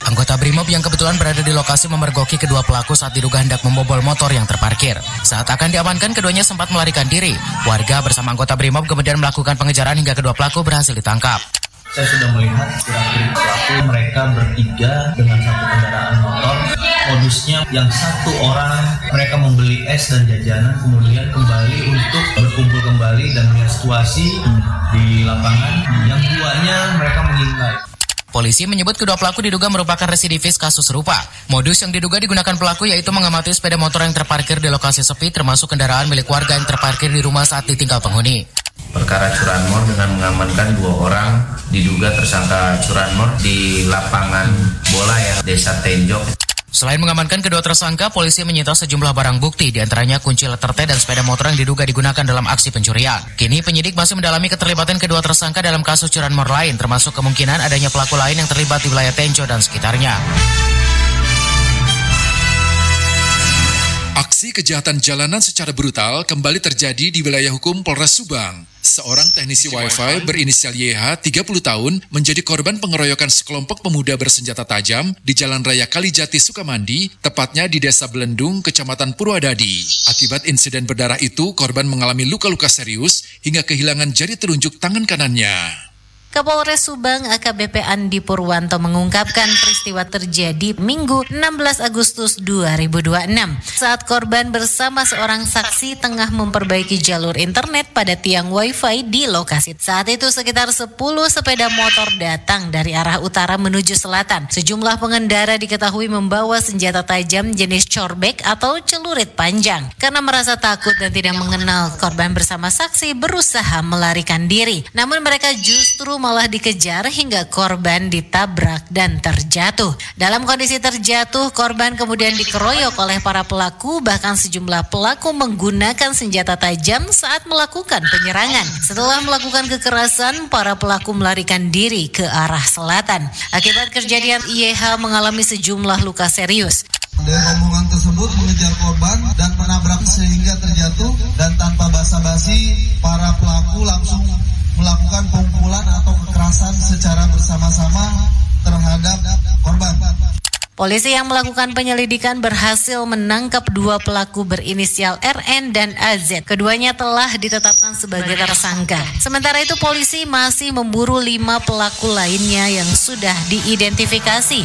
Anggota Brimob yang kebetulan berada di lokasi memergoki kedua pelaku saat diduga hendak membobol motor yang terparkir. Saat akan diamankan, keduanya sempat melarikan diri. Warga bersama anggota Brimob kemudian melakukan pengejaran hingga kedua pelaku berhasil ditangkap. Saya sudah melihat gerak-gerik pelaku, mereka bertiga dengan satu kendaraan motor. Modusnya yang satu orang mereka membeli es dan jajanan, kemudian kembali untuk berkumpul kembali dan melihat situasi di lapangan. Yang duanya mereka menghindar. Polisi menyebut kedua pelaku diduga merupakan residivis kasus serupa. Modus yang diduga digunakan pelaku yaitu mengamati sepeda motor yang terparkir di lokasi sepi, termasuk kendaraan milik warga yang terparkir di rumah saat ditinggal penghuni. Perkara curanmor dengan mengamankan 2 orang diduga tersangka curanmor di lapangan bola Desa Tenjok. Selain mengamankan kedua tersangka, polisi menyita sejumlah barang bukti, diantaranya kunci letter T dan sepeda motor yang diduga digunakan dalam aksi pencurian. Kini penyidik masih mendalami keterlibatan kedua tersangka dalam kasus curanmor lain, termasuk kemungkinan adanya pelaku lain yang terlibat di wilayah Tenjo dan sekitarnya. Aksi kejahatan jalanan secara brutal kembali terjadi di wilayah hukum Polres Subang. Seorang teknisi Wi-Fi berinisial YH, 30 tahun, menjadi korban pengeroyokan sekelompok pemuda bersenjata tajam di Jalan Raya Kalijati, Sukamandi, tepatnya di Desa Belendung, Kecamatan Purwadadi. Akibat insiden berdarah itu, korban mengalami luka-luka serius hingga kehilangan jari telunjuk tangan kanannya. Kapolres Subang AKBP Andi Purwanto mengungkapkan peristiwa terjadi Minggu 16 Agustus 2026 saat korban bersama seorang saksi tengah memperbaiki jalur internet pada tiang Wi-Fi di lokasi. Saat itu sekitar 10 sepeda motor datang dari arah utara menuju selatan. Sejumlah pengendara diketahui membawa senjata tajam jenis corbek atau celurit panjang. Karena merasa takut dan tidak mengenal korban bersama saksi berusaha melarikan diri. Namun mereka justru malah dikejar hingga korban ditabrak dan terjatuh. Dalam kondisi terjatuh, korban kemudian dikeroyok oleh para pelaku, bahkan sejumlah pelaku menggunakan senjata tajam saat melakukan penyerangan. Setelah melakukan kekerasan, para pelaku melarikan diri ke arah selatan. Akibat kejadian, YH mengalami sejumlah luka serius. Rombongan tersebut mengejar korban dan menabrak sehingga terjatuh, dan tanpa basa-basi para pelaku langsung melakukan pemukulan atau kekerasan secara bersama-sama terhadap korban. Polisi yang melakukan penyelidikan berhasil menangkap 2 pelaku berinisial RN dan AZ. Keduanya telah ditetapkan sebagai tersangka. Sementara itu polisi masih memburu 5 pelaku lainnya yang sudah diidentifikasi.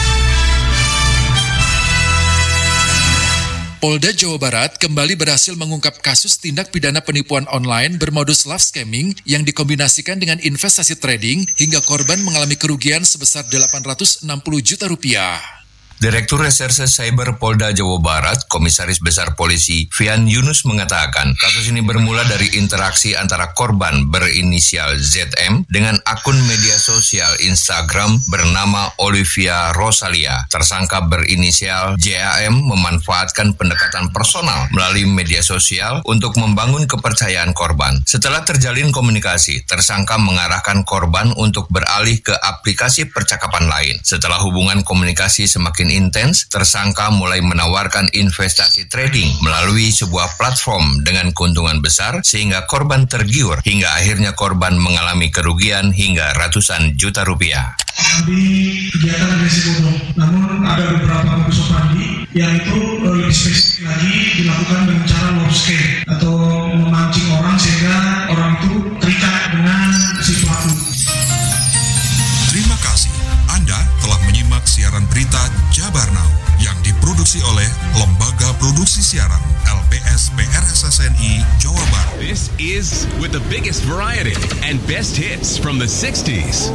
Polda Jawa Barat kembali berhasil mengungkap kasus tindak pidana penipuan online bermodus love scamming yang dikombinasikan dengan investasi trading hingga korban mengalami kerugian sebesar 860 juta rupiah. Direktur Reserse Cyber Polda Jawa Barat, Komisaris Besar Polisi Fian Yunus mengatakan kasus ini bermula dari interaksi antara korban berinisial ZM dengan akun media sosial Instagram bernama Olivia Rosalia. Tersangka berinisial JAM memanfaatkan pendekatan personal melalui media sosial untuk membangun kepercayaan korban. Setelah terjalin komunikasi, tersangka mengarahkan korban untuk beralih ke aplikasi percakapan lain. Setelah hubungan komunikasi semakin intens, tersangka mulai menawarkan investasi trading melalui sebuah platform dengan keuntungan besar sehingga korban tergiur hingga akhirnya korban mengalami kerugian hingga ratusan juta rupiah. Di kegiatan resiko bodong, namun ada beberapa modus operandi yang itu lebih spesifik lagi dilakukan dengan cara love scam atau memancing orang sehingga orang itu terikat dengan si pelaku. Terima kasih. Anda telah menyimak siaran berita Jabar Now yang diproduksi oleh Lembaga Produksi Siaran LPS PRSSNI Jawa Barat. This is with the biggest variety and best hits from the 60s,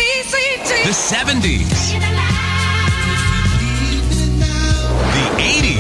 the 70s, the 80s,